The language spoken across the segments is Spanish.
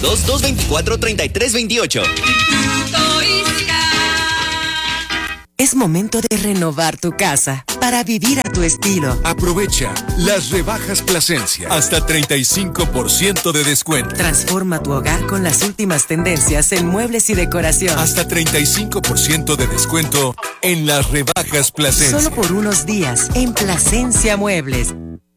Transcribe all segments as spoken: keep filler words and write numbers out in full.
dos, dos dos cuatro, tres tres dos ocho. Es momento de renovar tu casa para vivir a tu estilo. Aprovecha las rebajas Plasencia. Hasta treinta y cinco por ciento de descuento. Transforma tu hogar con las últimas tendencias en muebles y decoración. Hasta treinta y cinco por ciento de descuento en las rebajas Plasencia. Solo por unos días en Plasencia Muebles.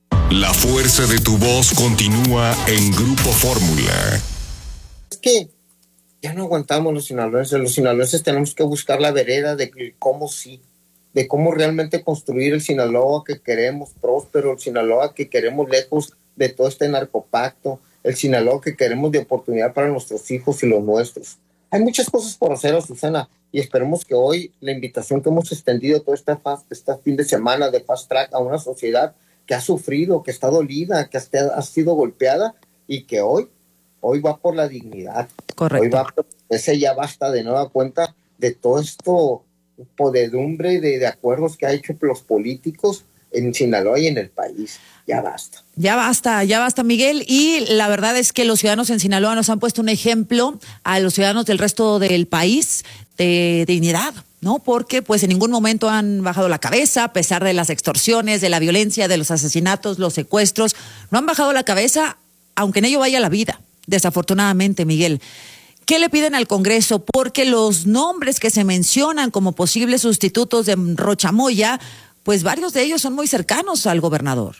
La fuerza de tu voz continúa en Grupo Fórmula. Es que ya no aguantamos los sinaloenses. Los sinaloenses tenemos que buscar la vereda de cómo sí, de cómo realmente construir el Sinaloa que queremos próspero, el Sinaloa que queremos lejos de todo este narcopacto, el Sinaloa que queremos de oportunidad para nuestros hijos y los nuestros. Hay muchas cosas por hacer, Azucena, y esperemos que hoy la invitación que hemos extendido todo este, este fin de semana de Fast Track a una sociedad que ha sufrido, que está dolida, que ha sido golpeada y que hoy Hoy va por la dignidad. Correcto. Hoy va por ese ya basta de nueva cuenta de todo esto podedumbre de, de acuerdos que ha hecho los políticos en Sinaloa y en el país. Ya basta. Ya basta, ya basta, Miguel. Y la verdad es que los ciudadanos en Sinaloa nos han puesto un ejemplo a los ciudadanos del resto del país de dignidad, ¿no? Porque pues en ningún momento han bajado la cabeza, a pesar de las extorsiones, de la violencia, de los asesinatos, los secuestros. No han bajado la cabeza, aunque en ello vaya la vida. Desafortunadamente, Miguel. ¿Qué le piden al Congreso? Porque los nombres que se mencionan como posibles sustitutos de Rocha Moya, pues varios de ellos son muy cercanos al gobernador.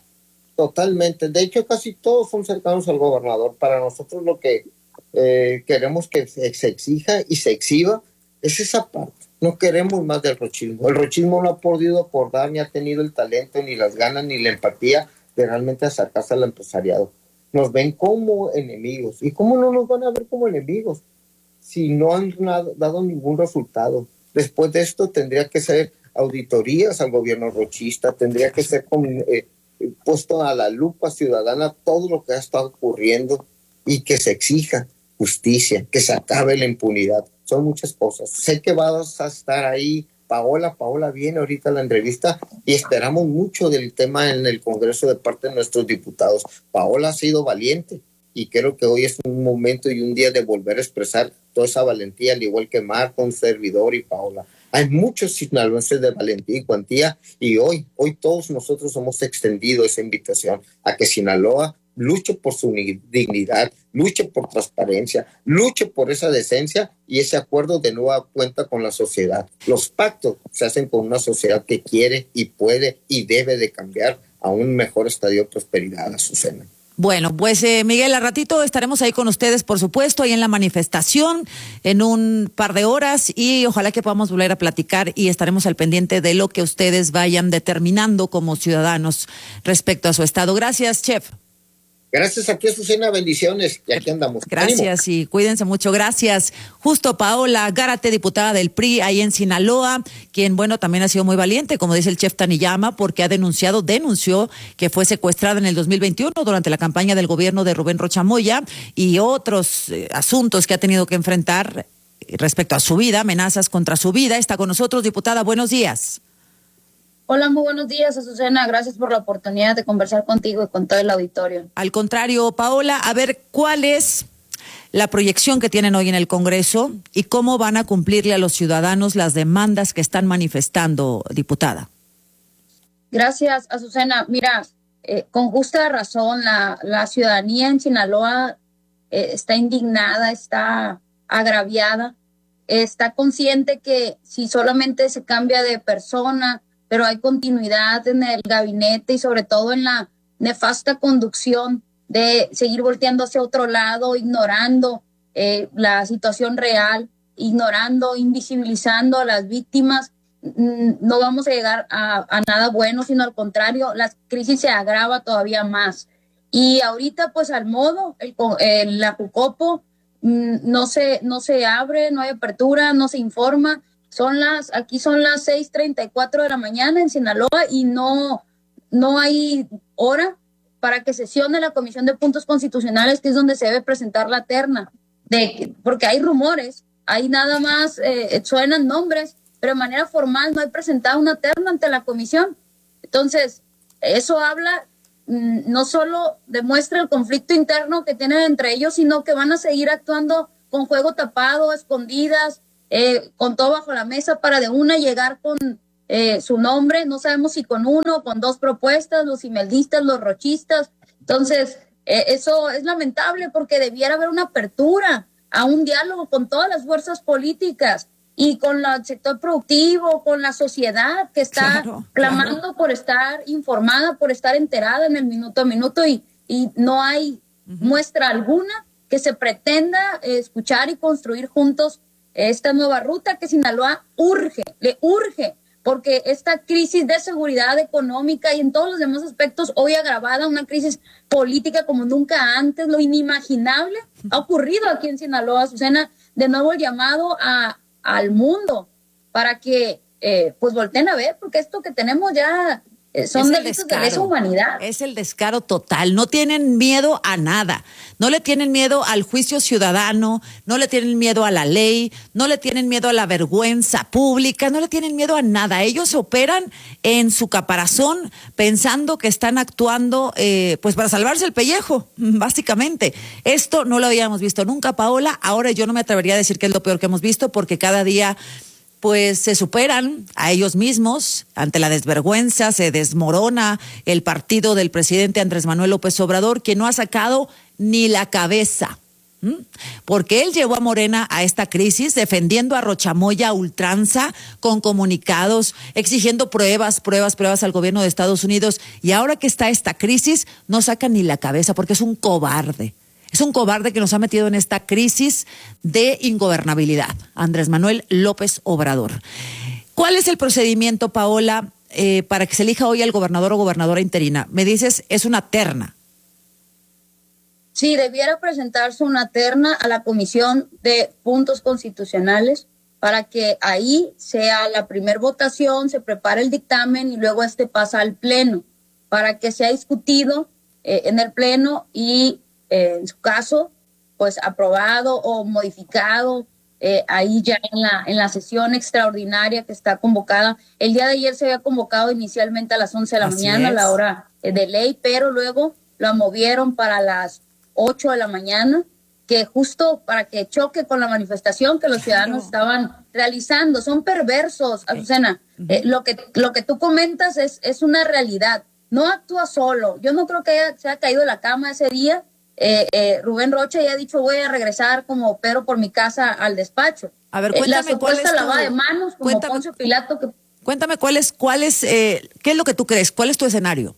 Totalmente. De hecho, casi todos son cercanos al gobernador. Para nosotros lo que eh, queremos que se, se exija y se exhiba es esa parte. No queremos más del rochismo. El rochismo no ha podido acordar, ni ha tenido el talento, ni las ganas, ni la empatía de realmente acercarse al empresariado. Nos ven como enemigos. ¿Y cómo no nos van a ver como enemigos? Si no han dado ningún resultado. Después de esto tendría que ser auditorías al gobierno rochista, tendría que ser eh, puesto a la lupa ciudadana todo lo que ha estado ocurriendo y que se exija justicia, que se acabe la impunidad. Son muchas cosas. Sé que vas a estar ahí. Paola, Paola viene ahorita a la entrevista y esperamos mucho del tema en el Congreso de parte de nuestros diputados. Paola ha sido valiente y creo que hoy es un momento y un día de volver a expresar toda esa valentía, al igual que Marco, un servidor y Paola. Hay muchos sinaloenses de valentía y cuantía y hoy, hoy todos nosotros hemos extendido esa invitación a que Sinaloa luche por su dignidad, luche por transparencia, luche por esa decencia y ese acuerdo de nueva cuenta con la sociedad. Los pactos se hacen con una sociedad que quiere y puede y debe de cambiar a un mejor estadio de prosperidad, Azucena. Bueno, pues eh, Miguel, a ratito estaremos ahí con ustedes, por supuesto, ahí en la manifestación, en un par de horas, y ojalá que podamos volver a platicar y estaremos al pendiente de lo que ustedes vayan determinando como ciudadanos respecto a su estado. Gracias, chef. Gracias a ti, Azucena, bendiciones, y aquí andamos. Gracias. Ánimo. Y cuídense mucho, gracias. Justo Paola Gárate, diputada del P R I ahí en Sinaloa, quien, bueno, también ha sido muy valiente, como dice el chef Taniyama, porque ha denunciado, denunció que fue secuestrada en el dos mil veintiuno durante la campaña del gobierno de Rubén Rocha Moya y otros eh, asuntos que ha tenido que enfrentar respecto a su vida, amenazas contra su vida. Está con nosotros, diputada, buenos días. Hola, muy buenos días, Azucena. Gracias por la oportunidad de conversar contigo y con todo el auditorio. Al contrario, Paola, a ver, ¿cuál es la proyección que tienen hoy en el Congreso y cómo van a cumplirle a los ciudadanos las demandas que están manifestando, diputada? Gracias, Azucena. Mira, eh, con justa razón, la, la ciudadanía en Sinaloa eh, está indignada, está agraviada, está consciente que si solamente se cambia de persona, pero hay continuidad en el gabinete y sobre todo en la nefasta conducción de seguir volteando hacia otro lado, ignorando eh, la situación real, ignorando, invisibilizando a las víctimas, no vamos a llegar a, a nada bueno, sino al contrario, la crisis se agrava todavía más. Y ahorita, pues al modo, el, el, la Jucopo no se, no se abre, no hay apertura, no se informa. Son las, aquí son las seis treinta y cuatro de la mañana en Sinaloa y no, no hay hora para que sesione la Comisión de Puntos Constitucionales, que es donde se debe presentar la terna, de, porque hay rumores, hay nada más, eh, suenan nombres, pero de manera formal no hay presentado una terna ante la comisión. Entonces, eso habla mm, no solo demuestra el conflicto interno que tienen entre ellos, sino que van a seguir actuando con juego tapado, escondidas, eh, con todo bajo la mesa para de una llegar con eh, su nombre, no sabemos si con uno o con dos propuestas, los imeldistas, los rochistas. Entonces, eh, eso es lamentable porque debiera haber una apertura a un diálogo con todas las fuerzas políticas y con el sector productivo, con la sociedad que está claro, clamando claro. por estar informada, por estar enterada en el minuto a minuto y, y no hay uh-huh. muestra alguna que se pretenda eh, escuchar y construir juntos esta nueva ruta que Sinaloa urge, le urge, porque esta crisis de seguridad económica y en todos los demás aspectos, hoy agravada, una crisis política como nunca antes, lo inimaginable ha ocurrido aquí en Sinaloa, Azucena. De nuevo el llamado a, al mundo para que eh, pues volteen a ver, porque esto que tenemos ya eh, son delitos de lesa humanidad. Es el descaro total, no tienen miedo a nada, no le tienen miedo al juicio ciudadano, no le tienen miedo a la ley, no le tienen miedo a la vergüenza pública, no le tienen miedo a nada. Ellos operan en su caparazón pensando que están actuando eh, pues para salvarse el pellejo, básicamente. Esto no lo habíamos visto nunca, Paola. Ahora yo no me atrevería a decir que es lo peor que hemos visto, porque cada día pues se superan a ellos mismos ante la desvergüenza, se desmorona el partido del presidente Andrés Manuel López Obrador, que no ha sacado ni la cabeza, ¿Mm? porque él llevó a Morena a esta crisis defendiendo a Rochamoya a ultranza con comunicados, exigiendo pruebas, pruebas, pruebas al gobierno de Estados Unidos, y ahora que está esta crisis no saca ni la cabeza porque es un cobarde. Es un cobarde que nos ha metido en esta crisis de ingobernabilidad, Andrés Manuel López Obrador. ¿Cuál es el procedimiento, Paola, eh, para que se elija hoy al gobernador o gobernadora interina? Me dices, es una terna. Sí, debiera presentarse una terna a la Comisión de Puntos Constitucionales para que ahí sea la primer votación, se prepare el dictamen y luego este pasa al Pleno, para que sea discutido eh, en el Pleno y Eh, en su caso, pues aprobado o modificado eh, ahí ya en la, en la sesión extraordinaria que está convocada. El día de ayer se había convocado inicialmente a las once de la Así mañana, es. la hora eh, de ley, pero luego lo movieron para las ocho de la mañana, que justo para que choque con la manifestación que los ciudadanos claro. estaban realizando. Son perversos, Azucena. Uh-huh. Eh, lo que, lo que tú comentas es, es una realidad. No actúa solo. Yo no creo que haya, se haya caído de la cama ese día. Eh, eh, Rubén Rocha ya ha dicho voy a regresar como Pedro por mi casa al despacho. A ver, cuéntame, eh, la supuesta tu... lavada de manos como cuéntame, Poncio Pilato. Que... Cuéntame cuál es, cuál es, eh, qué es lo que tú crees, cuál es tu escenario.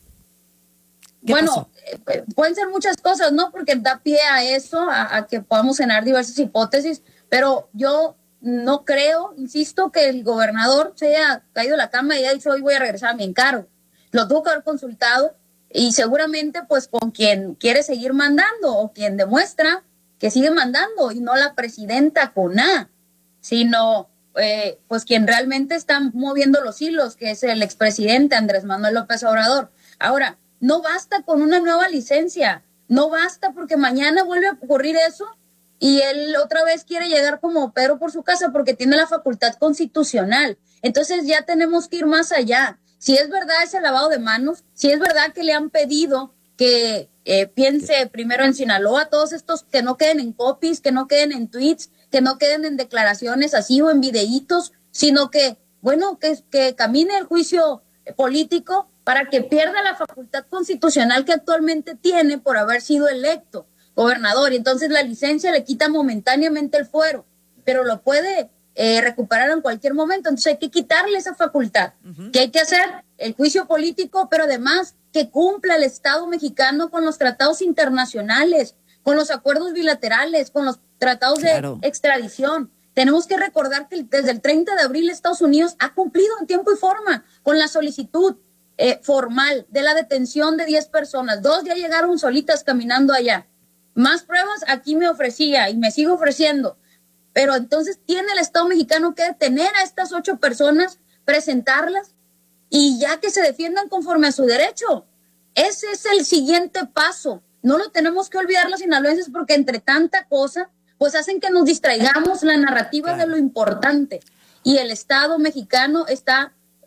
Bueno, eh, pueden ser muchas cosas, ¿no? Porque da pie a eso, a, a que podamos cenar diversas hipótesis, pero yo no creo, insisto, que el gobernador se haya caído de la cama y haya dicho hoy voy a regresar a mi encargo. Lo tuvo que haber consultado. Y seguramente pues con quien quiere seguir mandando o quien demuestra que sigue mandando y no la presidenta con A, sino eh, pues quien realmente está moviendo los hilos, que es el expresidente Andrés Manuel López Obrador. Ahora, no basta con una nueva licencia, no basta porque mañana vuelve a ocurrir eso y él otra vez quiere llegar como Pedro por su casa porque tiene la facultad constitucional. Entonces ya tenemos que ir más allá. Si es verdad ese lavado de manos, si es verdad que le han pedido que eh, piense primero en Sinaloa, todos estos que no queden en copies, que no queden en tweets, que no queden en declaraciones así o en videitos, sino que, bueno, que, que camine el juicio político para que pierda la facultad constitucional que actualmente tiene por haber sido electo gobernador. Y entonces la licencia le quita momentáneamente el fuero, pero lo puede Eh, recuperar en cualquier momento. Entonces hay que quitarle esa facultad. Uh-huh. ¿Qué hay que hacer? El juicio político, pero además que cumpla el Estado mexicano con los tratados internacionales, con los acuerdos bilaterales, con los tratados claro. de extradición. Tenemos que recordar que desde el treinta de abril Estados Unidos ha cumplido en tiempo y forma con la solicitud eh, formal de la detención de diez personas. Dos ya llegaron solitas caminando allá. Más pruebas aquí me ofrecía y me sigo ofreciendo. Pero entonces tiene el Estado mexicano que detener a estas ocho personas, presentarlas y ya que se defiendan conforme a su derecho. Ese es el siguiente paso. No lo tenemos que olvidar los sinaloenses porque entre tanta cosa, pues hacen que nos distraigamos la narrativa claro. de lo importante. Y el Estado mexicano está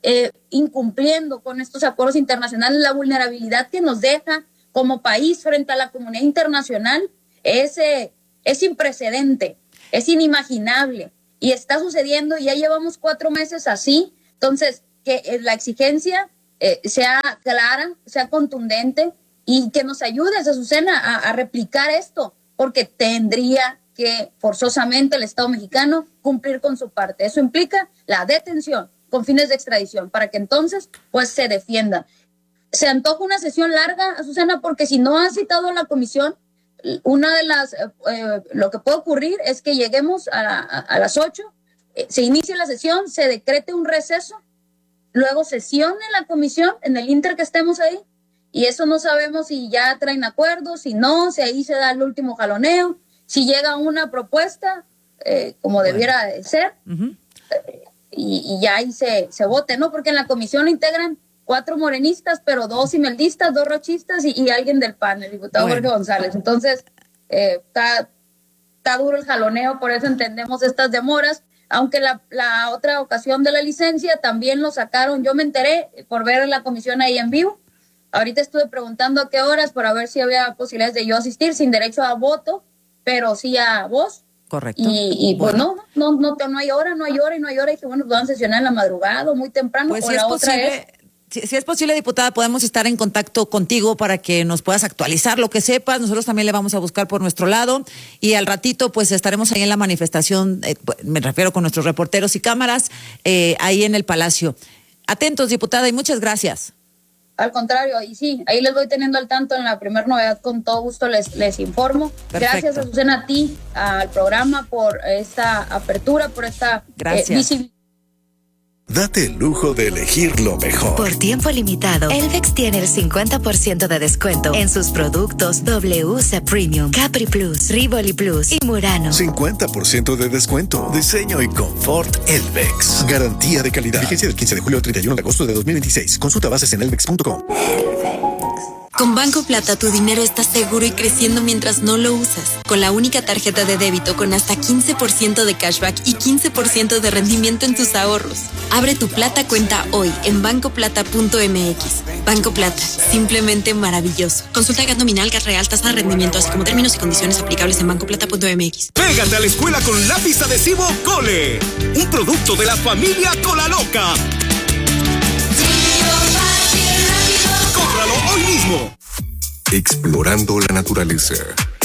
eh, incumpliendo con estos acuerdos internacionales. La vulnerabilidad que nos deja como país frente a la comunidad internacional es, eh, es sin precedente, es inimaginable y está sucediendo y ya llevamos cuatro meses así. Entonces, que eh, la exigencia eh, sea clara, sea contundente y que nos ayudes, Azucena, a, a replicar esto, porque tendría que forzosamente el Estado mexicano cumplir con su parte. Eso implica la detención con fines de extradición, para que entonces pues se defienda. Se antoja una sesión larga, Azucena, porque si no ha citado a la comisión, una de las, eh, lo que puede ocurrir es que lleguemos a, a, a las ocho, eh, se inicie la sesión, se decrete un receso, luego sesione la comisión en el inter que estemos ahí, y eso no sabemos si ya traen acuerdos, si no, si ahí se da el último jaloneo, si llega una propuesta, eh, como bueno. debiera de ser, uh-huh. eh, y, y ya ahí se, se vote, ¿no? Porque en la comisión lo integran cuatro morenistas, pero dos imeldistas, dos rochistas y, y alguien del P A N, el diputado bueno. Jorge González. Entonces, está eh, está duro el jaloneo, por eso entendemos estas demoras, aunque la, la otra ocasión de la licencia también lo sacaron, yo me enteré por ver la comisión ahí en vivo. Ahorita estuve preguntando a qué horas para ver si había posibilidades de yo asistir sin derecho a voto, pero sí a voz. Correcto. Y, y pues bueno. no, no, no, no hay hora, no hay hora y no hay hora. Y que bueno, pues van a sesionar en la madrugada o muy temprano. Pues o si la es otra posible, es... si, si es posible, diputada, podemos estar en contacto contigo para que nos puedas actualizar lo que sepas. Nosotros también le vamos a buscar por nuestro lado. Y al ratito, pues estaremos ahí en la manifestación, eh, me refiero con nuestros reporteros y cámaras, eh, ahí en el Palacio. Atentos, diputada, y muchas gracias. Al contrario, y sí, ahí les voy teniendo al tanto en la primera novedad, con todo gusto les, les informo. Perfecto. Gracias, Azucena, a ti, al programa, por esta apertura, por esta Gracias. Eh, visibilidad. Date el lujo de elegir lo mejor. Por tiempo limitado, Elvex tiene el cincuenta por ciento de descuento en sus productos W C Premium, Capri Plus, Rivoli Plus y Murano. cincuenta por ciento de descuento. Diseño y confort Elvex. Garantía de calidad. Vigencia del quince de julio al treinta y uno de agosto de dos mil veintiséis. Consulta bases en elvex punto com. Con Banco Plata tu dinero está seguro y creciendo mientras no lo usas. Con la única tarjeta de débito con hasta quince por ciento de cashback y quince por ciento de rendimiento en tus ahorros. Abre tu Plata cuenta hoy en banco plata punto m x. Banco Plata, simplemente maravilloso. Consulta gas nominal, gas real, tasa de rendimiento, así como términos y condiciones aplicables en banco plata punto m x. Pégate a la escuela con lápiz adhesivo Cole, un producto de la familia Colaloca. ¡Cómpralo hoy mismo! Explorando la naturaleza.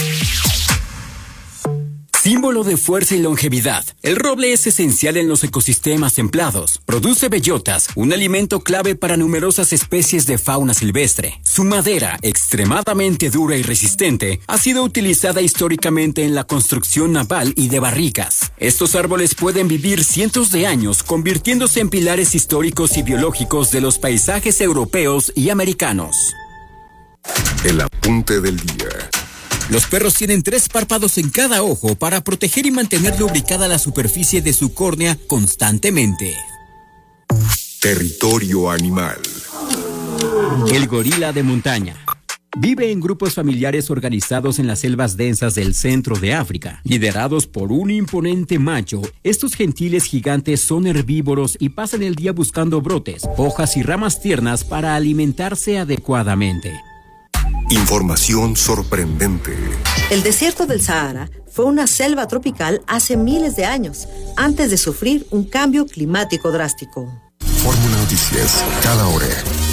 Símbolo de fuerza y longevidad, el roble es esencial en los ecosistemas templados. Produce bellotas, un alimento clave para numerosas especies de fauna silvestre. Su madera, extremadamente dura y resistente, ha sido utilizada históricamente en la construcción naval y de barricas. Estos árboles pueden vivir cientos de años, convirtiéndose en pilares históricos y biológicos de los paisajes europeos y americanos. El apunte del día. Los perros tienen tres párpados en cada ojo para proteger y mantener lubricada la superficie de su córnea constantemente. Territorio animal. El gorila de montaña. Vive en grupos familiares organizados en las selvas densas del centro de África. Liderados por un imponente macho, estos gentiles gigantes son herbívoros y pasan el día buscando brotes, hojas y ramas tiernas para alimentarse adecuadamente. Información sorprendente. El desierto del Sahara fue una selva tropical hace miles de años, antes de sufrir un cambio climático drástico. Fórmula Noticias, cada hora.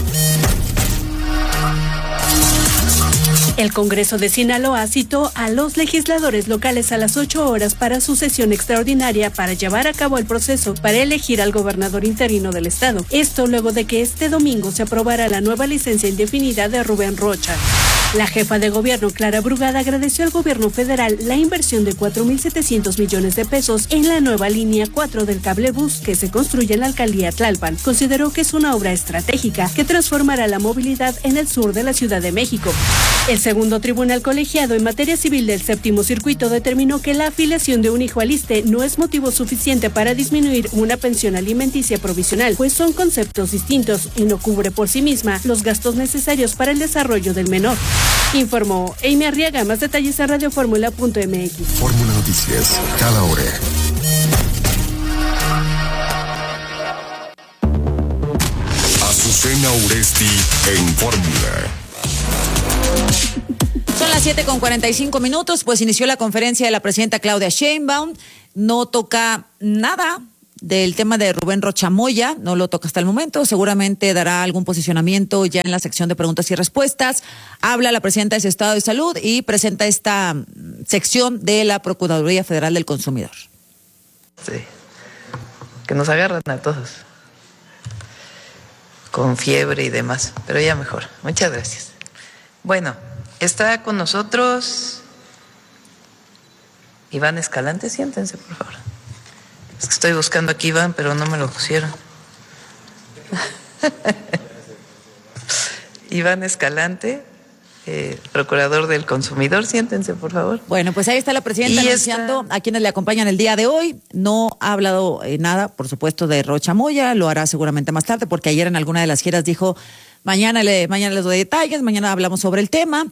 El Congreso de Sinaloa citó a los legisladores locales a las ocho horas para su sesión extraordinaria para llevar a cabo el proceso para elegir al gobernador interino del estado. Esto luego de que este domingo se aprobara la nueva licencia indefinida de Rubén Rocha. La jefa de gobierno, Clara Brugada, agradeció al gobierno federal la inversión de cuatro mil setecientos millones de pesos en la nueva línea cuatro del cablebús que se construye en la alcaldía Tlalpan. Consideró que es una obra estratégica que transformará la movilidad en el sur de la Ciudad de México. El segundo tribunal colegiado en materia civil del séptimo circuito determinó que la afiliación de un hijo al I S S S T E no es motivo suficiente para disminuir una pensión alimenticia provisional, pues son conceptos distintos y no cubre por sí misma los gastos necesarios para el desarrollo del menor. Informó Amy Arriaga. Más detalles a radio fórmula punto m x. Fórmula Noticias, cada hora. Azucena Uresti en Fórmula. Son las siete con cuarenta y cinco minutos, pues inició la conferencia de la presidenta Claudia Sheinbaum. No toca nada del tema de Rubén Rocha Moya, no lo toca hasta el momento, seguramente dará algún posicionamiento ya en la sección de preguntas y respuestas. Habla la presidenta de su estado de salud y presenta esta sección de la Procuraduría Federal del Consumidor. Sí, que nos agarran a todos, con fiebre y demás, pero ya mejor. Muchas gracias. Bueno, está con nosotros Iván Escalante, siéntense por favor. Es que estoy buscando aquí Iván, pero no me lo pusieron. Iván Escalante, eh, procurador del consumidor, siéntense por favor. Bueno, pues ahí está la presidenta y anunciando está... a quienes le acompañan el día de hoy. No ha hablado eh, nada, por supuesto, de Rocha Moya, lo hará seguramente más tarde, porque ayer en alguna de las giras dijo, mañana, le, mañana les doy detalles, mañana hablamos sobre el tema.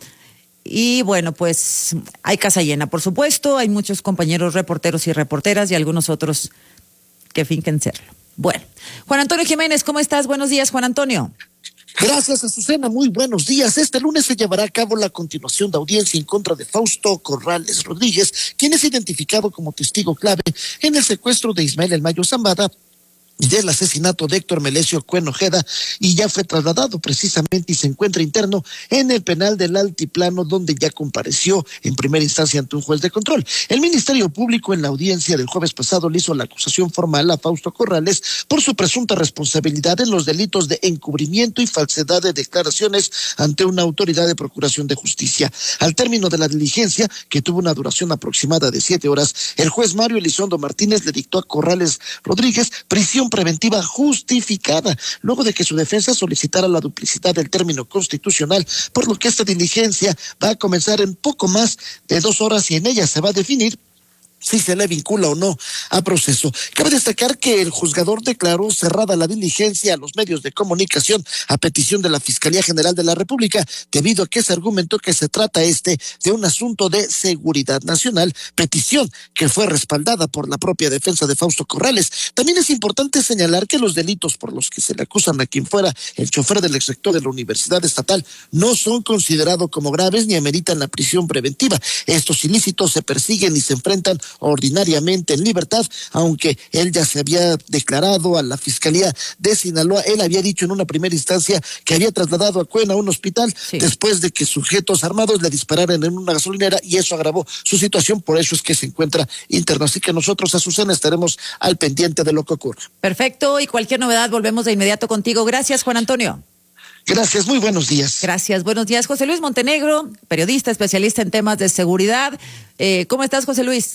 Y bueno, pues hay casa llena, por supuesto, hay muchos compañeros reporteros y reporteras y algunos otros que finquen serlo. Bueno, Juan Antonio Jiménez, ¿cómo estás? Buenos días, Juan Antonio. Gracias, Azucena, muy buenos días. Este lunes se llevará a cabo la continuación de audiencia en contra de Fausto Corrales Rodríguez, quien es identificado como testigo clave en el secuestro de Ismael El Mayo Zambada y del asesinato de Héctor Melesio Cuen Ojeda, y ya fue trasladado precisamente y se encuentra interno en el penal del Altiplano, donde ya compareció en primera instancia ante un juez de control. El Ministerio Público en la audiencia del jueves pasado le hizo la acusación formal a Fausto Corrales por su presunta responsabilidad en los delitos de encubrimiento y falsedad de declaraciones ante una autoridad de procuración de justicia. Al término de la diligencia, que tuvo una duración aproximada de siete horas, el juez Mario Elizondo Martínez le dictó a Corrales Rodríguez prisión preventiva justificada, luego de que su defensa solicitara la duplicidad del término constitucional, por lo que esta diligencia va a comenzar en poco más de dos horas y en ella se va a definir si se le vincula o no a proceso. Cabe destacar que el juzgador declaró cerrada la diligencia a los medios de comunicación a petición de la Fiscalía General de la República, debido a que se argumentó que se trata este de un asunto de seguridad nacional, petición que fue respaldada por la propia defensa de Fausto Corrales. También es importante señalar que los delitos por los que se le acusan a quien fuera el chofer del exrector de la Universidad Estatal no son considerados como graves ni ameritan la prisión preventiva. Estos ilícitos se persiguen y se enfrentan ordinariamente en libertad, aunque él ya se había declarado a la Fiscalía de Sinaloa. Él había dicho en una primera instancia que había trasladado a Cuen a un hospital sí. después de que sujetos armados le dispararan en una gasolinera, y eso agravó su situación, por eso es que se encuentra interno. Así que nosotros, Azucena, estaremos al pendiente de lo que ocurra. Perfecto, y cualquier novedad volvemos de inmediato contigo. Gracias, Juan Antonio. Gracias, muy buenos días. Gracias, buenos días. José Luis Montenegro, periodista, especialista en temas de seguridad. Eh, ¿Cómo estás, José Luis?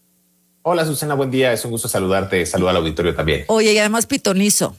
Hola, Susana, buen día. Es un gusto saludarte. Saluda al auditorio también. Oye, y además pitonizo.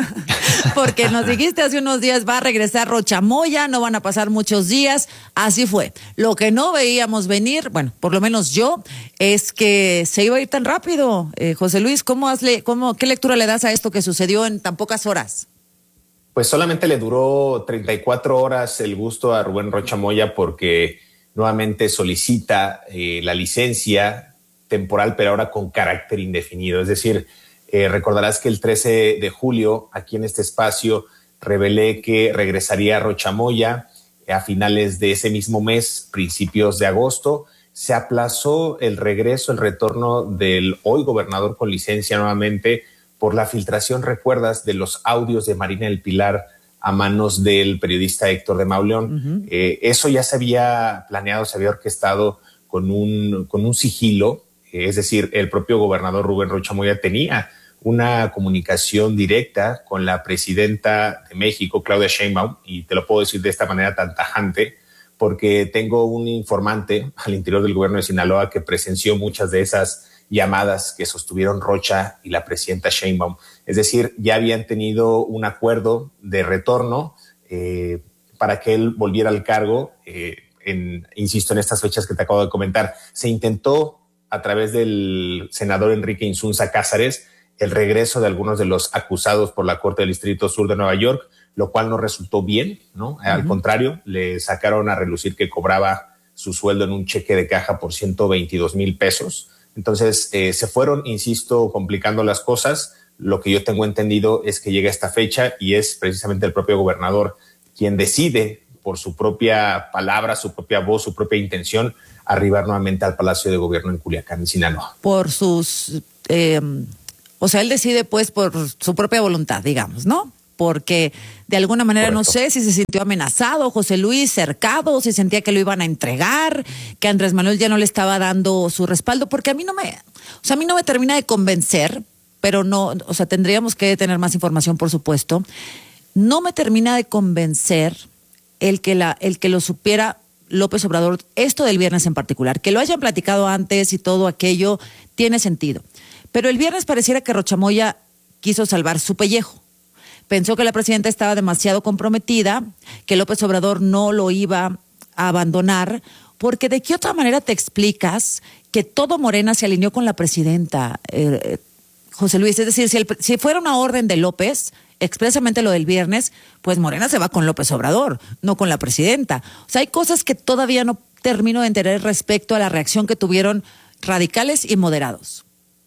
Porque nos dijiste hace unos días va a regresar Rocha Moya, no van a pasar muchos días. Así fue. Lo que no veíamos venir, bueno, por lo menos yo, es que se iba a ir tan rápido. Eh, José Luis, ¿cómo hazle, cómo, ¿qué lectura le das a esto que sucedió en tan pocas horas? Pues solamente le duró treinta y cuatro horas el gusto a Rubén Rocha Moya, porque nuevamente solicita eh, la licencia temporal, pero ahora con carácter indefinido. Es decir, eh, recordarás que el trece de julio, aquí en este espacio, revelé que regresaría Rocha Moya a finales de ese mismo mes, principios de agosto. Se aplazó el regreso, el retorno del hoy gobernador con licencia nuevamente por la filtración, recuerdas, de los audios de Marina del Pilar a manos del periodista Héctor de Mauleón. Uh-huh. Eh, eso ya se había planeado, se había orquestado con un, con un sigilo. Es decir, el propio gobernador Rubén Rocha Moya tenía una comunicación directa con la presidenta de México, Claudia Sheinbaum, y te lo puedo decir de esta manera tan tajante, porque tengo un informante al interior del gobierno de Sinaloa que presenció muchas de esas llamadas que sostuvieron Rocha y la presidenta Sheinbaum. Es decir, ya habían tenido un acuerdo de retorno eh, para que él volviera al cargo, eh, en, insisto, en estas fechas que te acabo de comentar. Se intentó a través del senador Enrique Insunza Cázares el regreso de algunos de los acusados por la Corte del Distrito Sur de Nueva York, lo cual no resultó bien, ¿no? Uh-huh. Al contrario, le sacaron a relucir que cobraba su sueldo en un cheque de caja por ciento veintidós mil pesos. Entonces, eh, se fueron, insisto, complicando las cosas. Lo que yo tengo entendido es que llega esta fecha y es precisamente el propio gobernador quien decide por su propia palabra, su propia voz, su propia intención, arribar nuevamente al Palacio de Gobierno en Culiacán, en Sinaloa. Por sus... Eh, o sea, él decide pues por su propia voluntad, digamos, ¿no? Porque de alguna manera Correcto. No sé si se sintió amenazado, José Luis, cercado, si sentía que lo iban a entregar, que Andrés Manuel ya no le estaba dando su respaldo, porque a mí no me, o sea, a mí no me termina de convencer, pero no, o sea, tendríamos que tener más información, por supuesto. No me termina de convencer el que la, el que lo supiera López Obrador, esto del viernes en particular, que lo hayan platicado antes y todo aquello tiene sentido. Pero el viernes pareciera que Rocha Moya quiso salvar su pellejo. Pensó que la presidenta estaba demasiado comprometida, que López Obrador no lo iba a abandonar, porque ¿de qué otra manera te explicas que todo Morena se alineó con la presidenta, eh, José Luis? Es decir, si, el, si fuera una orden de López, expresamente lo del viernes, pues Morena se va con López Obrador, no con la presidenta. O sea, hay cosas que todavía no termino de entender respecto a la reacción que tuvieron radicales y moderados.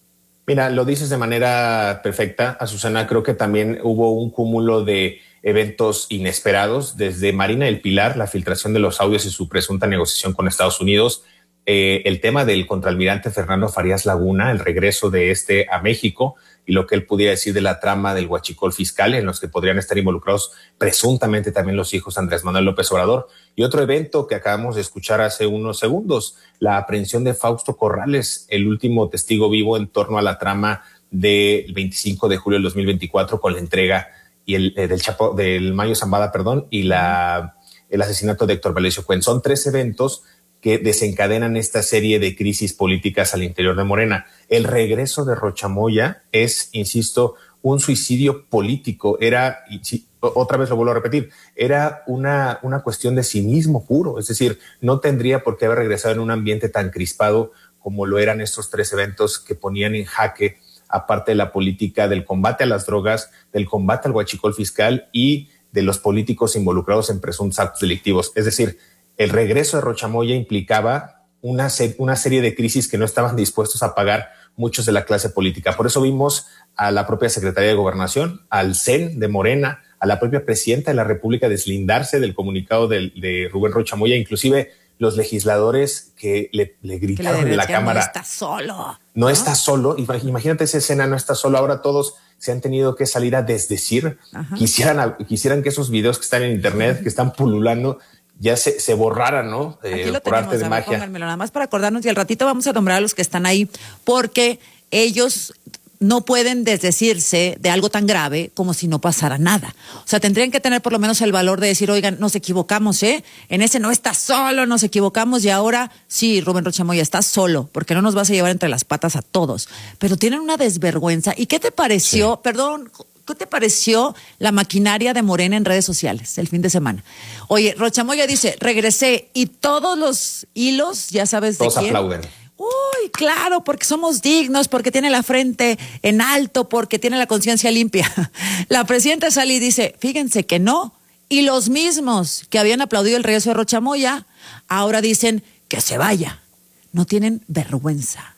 Mira, lo dices de manera perfecta, Azucena. Creo que también hubo un cúmulo de eventos inesperados, desde Marina del Pilar, la filtración de los audios y su presunta negociación con Estados Unidos, eh, el tema del contraalmirante Fernando Farías Laguna, el regreso de este a México y lo que él pudiera decir de la trama del huachicol fiscal en los que podrían estar involucrados presuntamente también los hijos de Andrés Manuel López Obrador. Y otro evento que acabamos de escuchar hace unos segundos, la aprehensión de Fausto Corrales, el último testigo vivo en torno a la trama del veinticinco de julio del dos mil veinticuatro con la entrega y el eh, del Chapo, del Mayo Zambada, perdón, y la el asesinato de Héctor Valecio Cuen. Son tres eventos que desencadenan esta serie de crisis políticas al interior de Morena. El regreso de Rocha Moya es, insisto, un suicidio político. Era, y otra vez lo vuelvo a repetir, era una, una cuestión de cinismo puro. Es decir, no tendría por qué haber regresado en un ambiente tan crispado como lo eran estos tres eventos que ponían en jaque, aparte de la política del combate a las drogas, del combate al huachicol fiscal y de los políticos involucrados en presuntos actos delictivos. Es decir, el regreso de Rocha Moya implicaba una, se- una serie de crisis que no estaban dispuestos a pagar muchos de la clase política. Por eso vimos a la propia Secretaría de Gobernación, al C E N de Morena, a la propia Presidenta de la República deslindarse del comunicado de, de Rubén Rocha Moya, inclusive los legisladores que le, le gritaron en la Cámara. No está solo. No, ¿no? está solo. Imagínate esa escena, no está solo. Ahora todos se han tenido que salir a desdecir. Quisieran, quisieran que esos videos que están en internet, Ajá. que están pululando, ya se, se borraran, ¿no? Eh, Aquí lo por tenemos, arte de a ver, magia. pónganmelo nada más para acordarnos y al ratito vamos a nombrar a los que están ahí porque ellos no pueden desdecirse de algo tan grave como si no pasara nada. O sea, tendrían que tener por lo menos el valor de decir, oigan, nos equivocamos, ¿eh? En ese no está solo, nos equivocamos y ahora sí, Rubén Rocha Moya, estás solo, porque no nos vas a llevar entre las patas a todos. Pero tienen una desvergüenza. ¿Y qué te pareció? Sí. Perdón, ¿qué te pareció la maquinaria de Morena en redes sociales el fin de semana? Oye, Rocha Moya dice, regresé y todos los hilos, ya sabes todos de quién. Todos aplauden. Uy, claro, porque somos dignos, porque tiene la frente en alto, porque tiene la conciencia limpia. La presidenta sale y dice, fíjense que no. Y los mismos que habían aplaudido el regreso de Rocha Moya, ahora dicen que se vaya. No tienen vergüenza.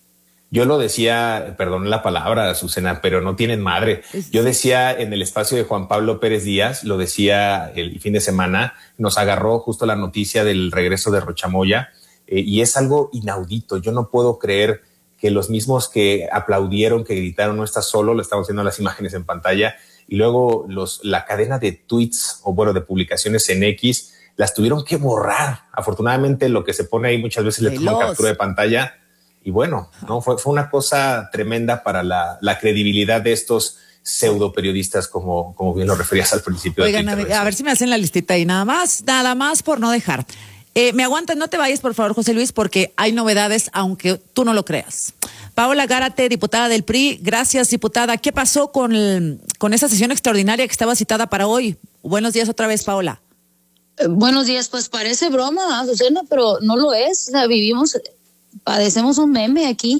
Yo lo decía, perdón la palabra, Azucena, pero no tienen madre. Yo decía en el espacio de Juan Pablo Pérez Díaz, lo decía el fin de semana, nos agarró justo la noticia del regreso de Rocha Moya. Eh, y es algo inaudito. Yo no puedo creer que los mismos que aplaudieron, que gritaron, no está solo, lo estamos viendo las imágenes en pantalla, y luego los, la cadena de tweets o bueno, de publicaciones en X, las tuvieron que borrar. Afortunadamente lo que se pone ahí muchas veces le toma captura de pantalla y bueno, no fue, fue una cosa tremenda para la, la credibilidad de estos pseudo periodistas como, como bien lo referías al principio. Oigan, de a, a ver si me hacen la listita ahí, nada más, nada más por no dejar. Eh, me aguantan, no te vayas, por favor, José Luis, porque hay novedades, aunque tú no lo creas. Paola Gárate, diputada del P R I. Gracias, diputada. ¿Qué pasó con, el, con esa sesión extraordinaria que estaba citada para hoy? Buenos días otra vez, Paola. Eh, buenos días, pues parece broma, Azucena, pero no lo es. O sea, vivimos, padecemos un meme aquí.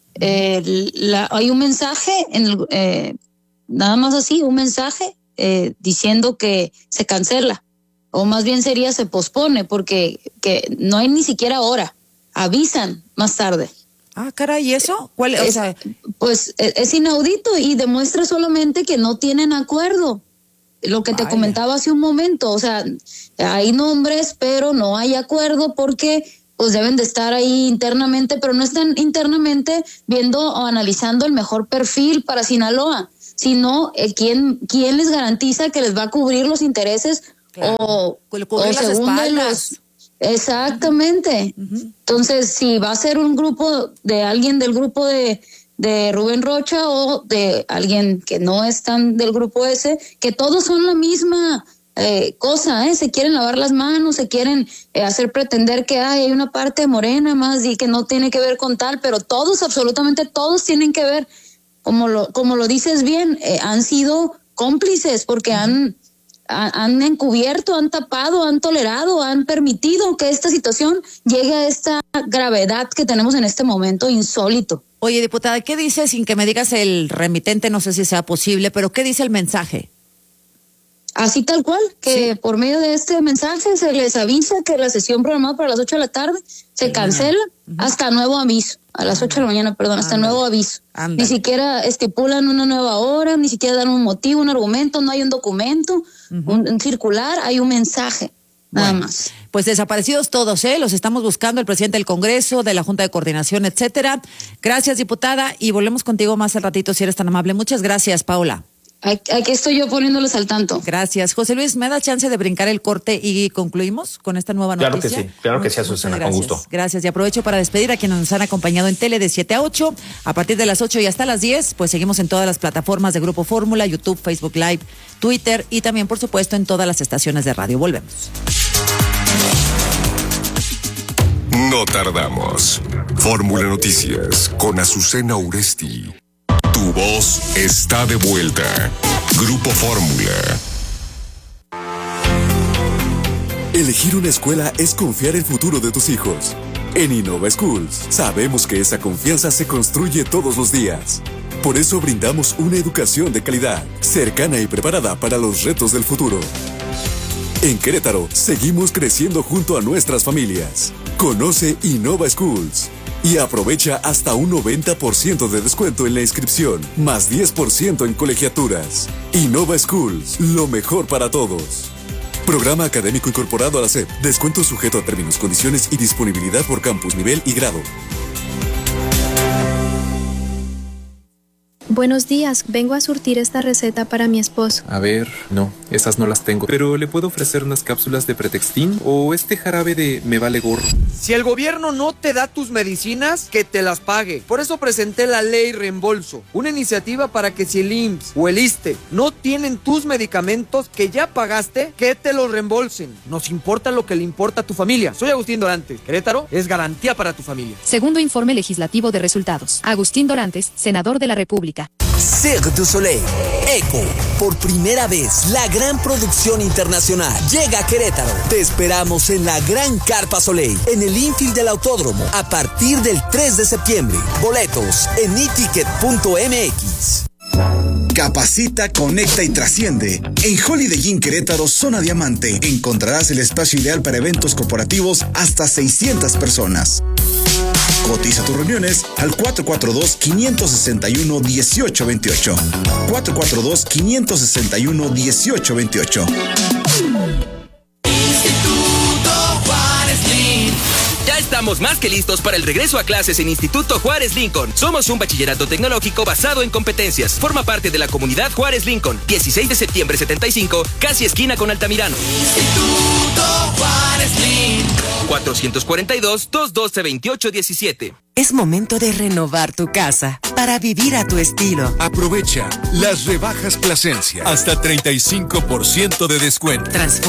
Eh, la, hay un mensaje, en el, eh, nada más así, un mensaje eh, diciendo que se cancela. O más bien sería se pospone porque que no hay ni siquiera hora, avisan más tarde. Ah, caray, ¿y eso? ¿Cuál es? Es, o sea, pues es inaudito y demuestra solamente que no tienen acuerdo. Lo que te Vaya. comentaba hace un momento, o sea, hay nombres, pero no hay acuerdo porque pues deben de estar ahí internamente, pero no están internamente viendo o analizando el mejor perfil para Sinaloa, sino eh, quién, quién les garantiza que les va a cubrir los intereses claro. o, cubrir o las según de los... Exactamente. Uh-huh. Entonces, si va a ser un grupo de alguien del grupo de, de Rubén Rocha o de alguien que no es tan del grupo ese, que todos son la misma eh, cosa, ¿eh? Se quieren lavar las manos, se quieren eh, hacer pretender que ay, hay una parte morena más y que no tiene que ver con tal, pero todos, absolutamente todos tienen que ver, como lo, como lo dices bien, eh, han sido cómplices porque uh-huh. han... han encubierto, han tapado, han tolerado, han permitido que esta situación llegue a esta gravedad que tenemos en este momento insólito. Oye, diputada, ¿qué dice, sin que me digas el remitente, no sé si sea posible, pero qué dice el mensaje? Así tal cual, que sí. por medio de este mensaje se les avisa que la sesión programada para las ocho de la tarde se sí, cancela uh-huh. hasta nuevo aviso, a las ocho de la mañana, perdón, hasta Andale. nuevo aviso. Andale. Ni siquiera estipulan una nueva hora, ni siquiera dan un motivo, un argumento, no hay un documento, uh-huh. un, un circular, hay un mensaje. Nada bueno, más. Pues desaparecidos todos, ¿eh? Los estamos buscando, el presidente del Congreso, de la Junta de Coordinación, etcétera. Gracias, diputada, y volvemos contigo más al ratito, si eres tan amable. Muchas gracias, Paula. Aquí estoy yo poniéndoles al tanto. Gracias. José Luis, ¿me da chance de brincar el corte y concluimos con esta nueva noticia? Claro que sí, claro que sí, Azucena, con gusto. Gracias, y aprovecho para despedir a quienes nos han acompañado en tele de siete a ocho. A partir de las ocho y hasta las diez, pues seguimos en todas las plataformas de Grupo Fórmula, YouTube, Facebook Live, Twitter y también, por supuesto, en todas las estaciones de radio. Volvemos. No tardamos. Fórmula Noticias con Azucena Uresti. Tu voz está de vuelta. Grupo Fórmula. Elegir una escuela es confiar el futuro de tus hijos. En Innova Schools sabemos que esa confianza se construye todos los días. Por eso brindamos una educación de calidad, cercana y preparada para los retos del futuro. En Querétaro, seguimos creciendo junto a nuestras familias. Conoce Innova Schools y aprovecha hasta un noventa por ciento de descuento en la inscripción, más diez por ciento en colegiaturas. Innova Schools, lo mejor para todos. Programa académico incorporado a la S E P. Descuento sujeto a términos, condiciones y disponibilidad por campus, nivel y grado. Buenos días, vengo a surtir esta receta para mi esposo. A ver, no, esas no las tengo. Pero ¿le puedo ofrecer unas cápsulas de Pretextin o este jarabe de Me Vale Gorro? Si el gobierno no te da tus medicinas, que te las pague. Por eso presenté la ley reembolso, una iniciativa para que si el I M S S o el ISSSTE no tienen tus medicamentos que ya pagaste, que te los reembolsen. Nos importa lo que le importa a tu familia. Soy Agustín Dorantes. Querétaro es garantía para tu familia. Segundo informe legislativo de resultados. Agustín Dorantes, senador de la República. Cirque du Soleil, Eco, por primera vez, la gran producción internacional llega a Querétaro. Te esperamos en la Gran Carpa Soleil, en el infield del Autódromo, a partir del tres de septiembre. Boletos en e ticket punto m x. Capacita, conecta y trasciende. En Holiday Inn Querétaro, zona diamante, encontrarás el espacio ideal para eventos corporativos hasta seiscientas personas. Cotiza tus reuniones al cuatro cuatro dos, cinco seis uno, uno ocho dos ocho. cuatro cuatro dos, cinco seis uno, uno ocho dos ocho. Ya estamos más que listos para el regreso a clases en Instituto Juárez Lincoln. Somos un bachillerato tecnológico basado en competencias. Forma parte de la comunidad Juárez Lincoln. dieciséis de septiembre setenta y cinco, casi esquina con Altamirano. Instituto Juárez Lincoln. cuatrocientos cuarenta y dos, doscientos doce, veintiocho diecisiete. Es momento de renovar tu casa para vivir a tu estilo. Aprovecha las rebajas Plasencia. Hasta treinta y cinco por ciento de descuento. Transforma